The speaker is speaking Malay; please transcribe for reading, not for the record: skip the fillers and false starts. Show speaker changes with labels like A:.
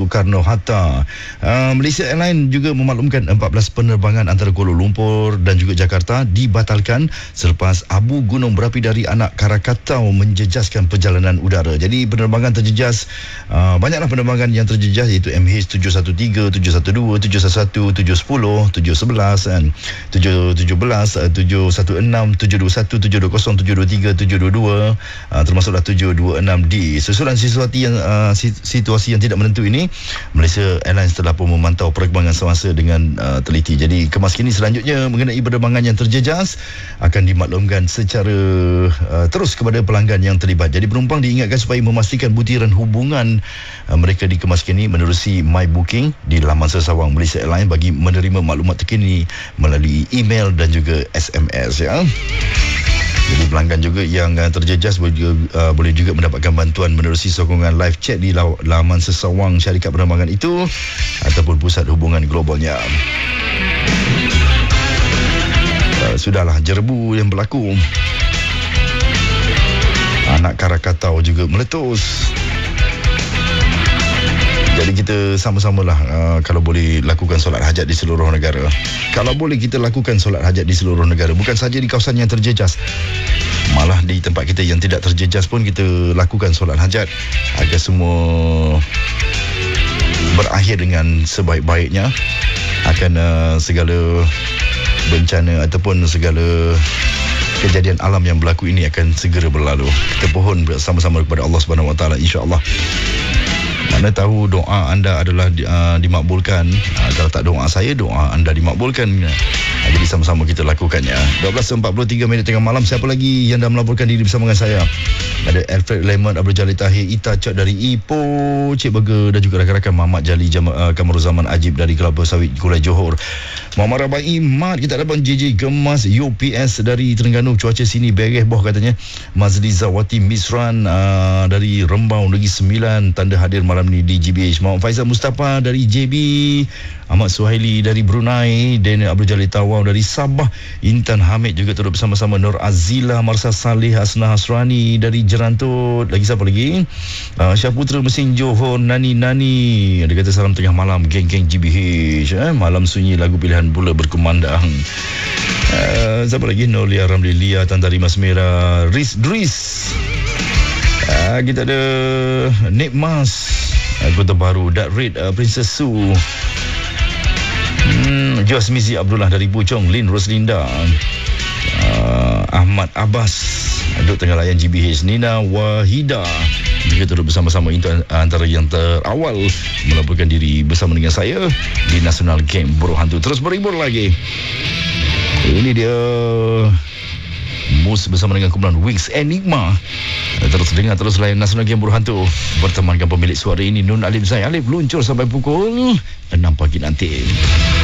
A: Soekarno-Hatta. Malaysia Airlines juga memaklumkan 14 penerbangan antara Kuala Lumpur dan juga Jakarta dibatalkan selepas abu gunung berapi dari anak Krakatau menjejaskan perjalanan udara. Jadi penerbangan terjejas, banyaklah penerbangan yang terjejas, iaitu MH713, 712, 711, 710, 711 dan 717, 716, 721, 720, 723, 722, termasuklah 726D. Susulan situasi yang tidak menentu ini, Malaysia Airlines telah pun memantau perkembangan semasa dengan teliti. Jadi kemaskini selanjutnya mengenai penerbangan yang terjejas akan dimaklumkan secara terus kepada pelanggan yang terlibat. Jadi penumpang diingatkan supaya memastikan butiran hubungan mereka dikemas kini menerusi My Booking di laman sesawang Malaysia Airlines bagi menerima maklumat terkini melalui email dan juga SMS, ya. Jadi pelanggan juga yang terjejas boleh juga mendapatkan bantuan menerusi sokongan live chat di laman sesawang syarikat penerbangan itu ataupun pusat hubungan globalnya. Sudahlah jerbu yang berlaku. Anak Krakatau juga meletus. Jadi kita sama-samalah kalau boleh lakukan solat hajat di seluruh negara. Kalau boleh kita lakukan solat hajat di seluruh negara, bukan saja di kawasan yang terjejas, malah di tempat kita yang tidak terjejas pun kita lakukan solat hajat agar semua berakhir dengan sebaik-baiknya. Akan segala bencana ataupun segala kejadian alam yang berlaku ini akan segera berlalu. Kita pohon bersama-sama kepada Allah Subhanahu Wa Taala, insya-Allah. Mana tahu doa anda adalah dimakbulkan. Kalau tak doa saya, doa anda dimakbulkan. Jadi sama-sama kita lakukannya. 12.43 tengah malam. Siapa lagi yang dah melaporkan diri bersama dengan saya? Ada Alfred Lemon, Abdul Jalil Tahir, Ita Cak dari Ipoh, Cik Burger dan juga rakan-rakan Muhammad Jali Kamaruzaman Ajib dari Kelapa Sawit Kulai Johor. Muhammad Rabai Mat, kita dapat JJ Gemas UPS dari Terengganu. Cuaca sini beres boh katanya. Mazli Zawati Misran dari Rembau Negeri Sembilan, tanda hadir malam ni di GBH. Muhammad Faizal Mustafa dari JB, Ahmad Suhaili dari Brunei, Daniel Abdul Jalil Tawau dari Sabah, Intan Hamid juga turut bersama-sama, Nur Azila, Marsa Saleh, Hasna Hasrani dari Jerantut. Lagi siapa lagi? Syahputra Mesin Johor, Nani. Dia kata salam tengah malam geng-geng GBH. Malam sunyi lagu pilihan pula berkumandang. Siapa lagi? Nolia Ramli Lia, Tantari Mas Merah, Dris. Kita ada Nik Mas, Kota Baru, Dat Red, Princess Sue, Jos Mizi Abdullah dari Puchong, Lin Roslinda, Ahmad Abbas duduk tengah layan GBH, Nina Wahida juga turut bersama-sama. Itu antara yang terawal melaporkan diri bersama dengan saya di National Game Buruh Hantu. Terus berhibur lagi. Ini dia Mus bersama dengan kumpulan Wings Enigma. Terus dengar, terus layan National Game Buruh Hantu. Bertemankan pemilik suara ini, Nun Alif Zain Alif, luncur sampai pukul 6 pagi nanti.